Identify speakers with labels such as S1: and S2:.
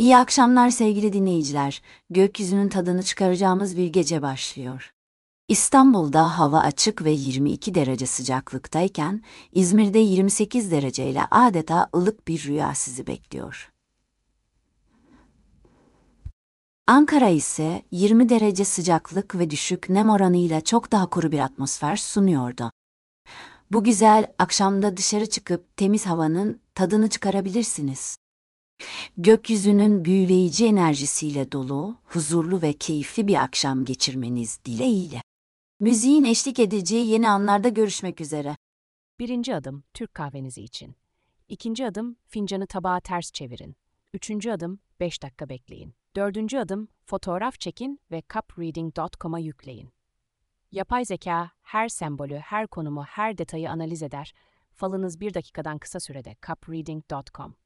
S1: İyi akşamlar sevgili dinleyiciler. Gökyüzünün tadını çıkaracağımız bir gece başlıyor. İstanbul'da hava açık ve 22 derece sıcaklıktayken, İzmir'de 28 dereceyle adeta ılık bir rüya sizi bekliyor. Ankara ise 20 derece sıcaklık ve düşük nem oranıyla çok daha kuru bir atmosfer sunuyordu. Bu güzel akşamda dışarı çıkıp temiz havanın tadını çıkarabilirsiniz. Gökyüzünün büyüleyici enerjisiyle dolu, huzurlu ve keyifli bir akşam geçirmeniz dileğiyle. Müziğin eşlik edeceği yeni anlarda görüşmek üzere.
S2: Birinci adım Türk kahvenizi için. İkinci adım fincanı tabağa ters çevirin. Üçüncü adım 5 dakika bekleyin. Dördüncü adım fotoğraf çekin ve cupreading.com'a yükleyin. Yapay zeka her sembolü, her konumu, her detayı analiz eder. Falınız 1 dakikadan kısa sürede cupreading.com.